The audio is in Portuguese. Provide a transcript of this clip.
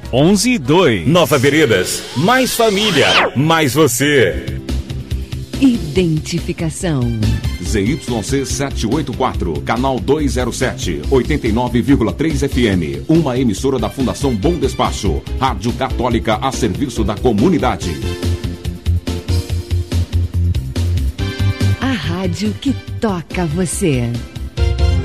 11.2. Nova Veredas, mais família, mais você. Identificação. ZYC 784, canal 207, 89,3 FM. Uma emissora da Fundação Bom Despacho. Rádio Católica a serviço da comunidade. A rádio que toca você.